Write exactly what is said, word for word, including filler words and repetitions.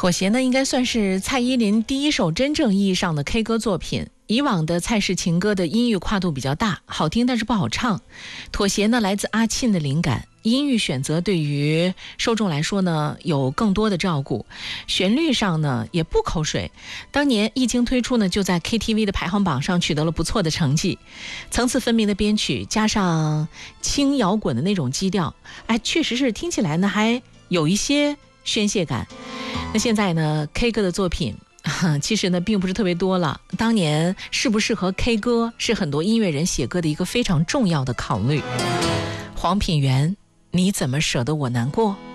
妥协呢，应该算是蔡依林第一首真正意义上的 K 歌作品。以往的蔡氏情歌的音域跨度比较大，好听但是不好唱。妥协呢，来自阿沁的灵感，音域选择对于受众来说呢，有更多的照顾，旋律上呢也不口水。当年一经推出呢，就在 K T V 的排行榜上取得了不错的成绩。层次分明的编曲加上轻摇滚的那种基调，哎，确实是听起来呢还有一些宣泄感。那现在呢 K 歌的作品其实呢并不是特别多了，当年适不适合 K 歌是很多音乐人写歌的一个非常重要的考虑。黄品源，你怎么舍得我难过？